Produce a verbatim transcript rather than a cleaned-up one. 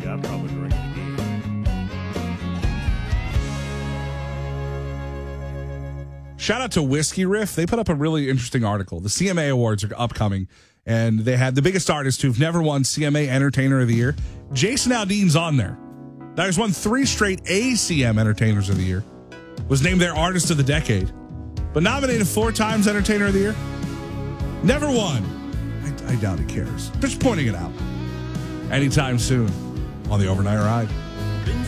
Yeah, probably during the game. Shout out to Whiskey Riff. They put up a really interesting article. The C M A Awards are upcoming, and they had the biggest artists who've never won C M A Entertainer of the Year. Jason Aldean's on there. Now, he's won three straight A C M Entertainers of the Year. Was named their Artist of the Decade. But nominated four times Entertainer of the Year. Never won. I, I doubt he cares. Just pointing it out. Anytime soon on the Overnight Ride.